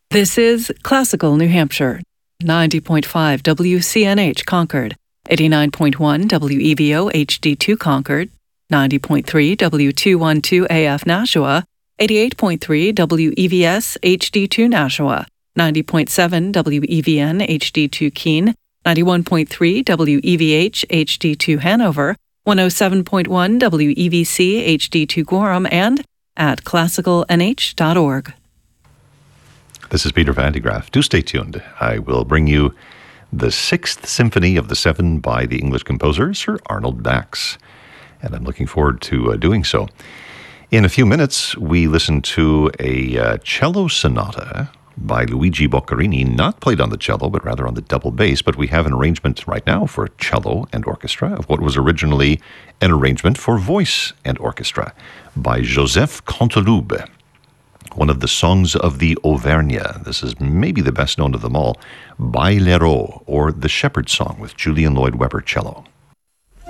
This is Classical New Hampshire, 90.5 WCNH Concord, 89.1 WEVO HD2 Concord, 90.3 W212 AF Nashua, 88.3 WEVS HD2 Nashua, 90.7 WEVN HD2 Keene, 91.3 WEVH HD2 Hanover, 107.1 WEVC HD2 Gorham, and at classicalnh.org. This is Peter Van de Graaff. Do stay tuned. I will bring you the Sixth Symphony of the Seven by the English composer Sir Arnold Bax, and I'm looking forward to doing so. In a few minutes, we listen to a cello sonata by Luigi Boccherini, not played on the cello, but rather on the double bass, but we have an arrangement right now for cello and orchestra of what was originally an arrangement for voice and orchestra by Joseph Canteloube, one of the songs of the Auvergne. This is maybe the best known of them all, Bailero, or the Shepherd's Song with Julian Lloyd Webber cello.